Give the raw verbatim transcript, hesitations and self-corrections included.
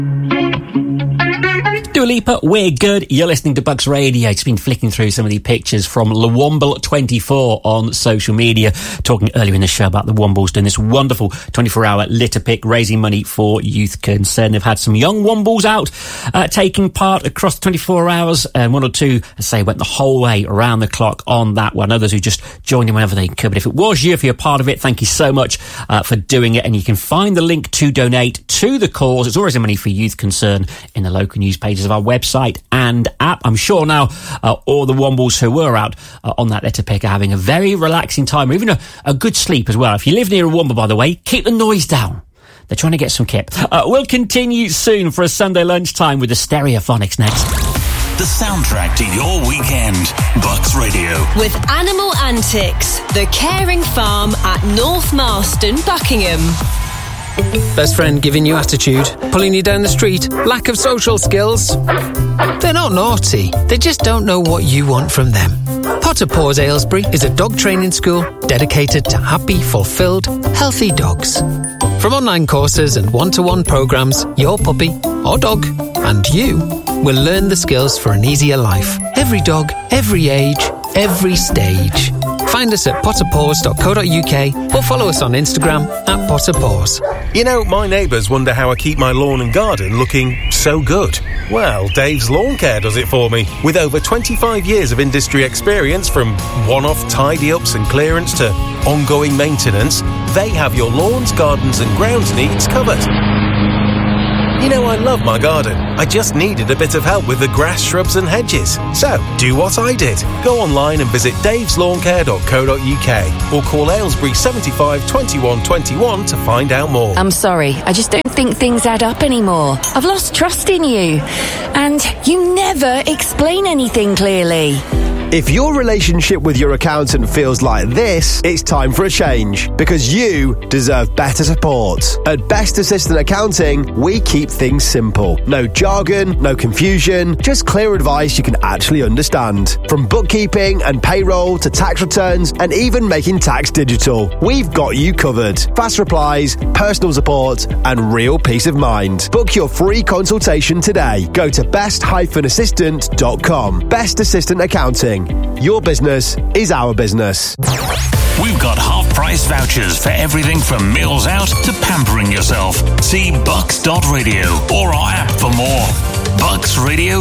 Dua Lipa, We're Good. You're listening to Bucks Radio. Just been flicking through some of the pictures from Lwomble twenty-four on social media, talking earlier in the show about the Wombles doing this wonderful twenty-four hour litter pick, raising money for Youth Concern. They've had some young Wombles out uh, taking part across the twenty-four hours, and one or two, I say, went the whole way around the clock on that one. Others who just joined in whenever they could. But if it was you, if you're a part of it, thank you so much uh, for doing it. And you can find the link to donate to the cause. It's always money for Youth Concern in the local news pages of our website and app. I'm sure now uh, all the Wombles who were out uh, on that litter pick are having a very relaxing time, or even a, a good sleep as well. If you live near a Womble, by the way, keep the noise down. They're trying to get some kip. Uh, we'll continue soon for a Sunday lunchtime with the Stereophonics next. The soundtrack to your weekend. Bucks Radio. With Animal Antics, the caring farm at North Marston, Buckingham. Best friend giving you attitude, pulling you down the street, lack of social skills. They're not naughty, they just don't know what you want from them. Potter Paws Aylesbury is a dog training school dedicated to happy, fulfilled, healthy dogs. From online courses and one-to-one programmes, your puppy or dog and you will learn the skills for an easier life. Every dog, every age, every stage. Find us at potter paws dot co dot uk or follow us on Instagram at potterpaws. You know, my neighbours wonder how I keep my lawn and garden looking so good. Well, Dave's Lawn Care does it for me. With over twenty-five years of industry experience, from one-off tidy-ups and clearance to ongoing maintenance, they have your lawns, gardens and grounds needs covered. You know, I love my garden. I just needed a bit of help with the grass, shrubs and hedges. So, do what I did. Go online and visit daves lawn care dot co dot uk or call Aylesbury seventy-five twenty-one twenty-one to find out more. I'm sorry, I just don't think things add up anymore. I've lost trust in you. And you never explain anything clearly. If your relationship with your accountant feels like this, it's time for a change, because you deserve better support. At Best Assistant Accounting, we keep things simple. No jargon, no confusion, just clear advice you can actually understand. From bookkeeping and payroll to tax returns and even making tax digital, we've got you covered. Fast replies, personal support and real peace of mind. Book your free consultation today. Go to best dash assistant dot com. Best Assistant Accounting. Your business is our business. We've got half-price vouchers for everything from meals out to pampering yourself. See bucks dot radio or our app for more. Bucks Radio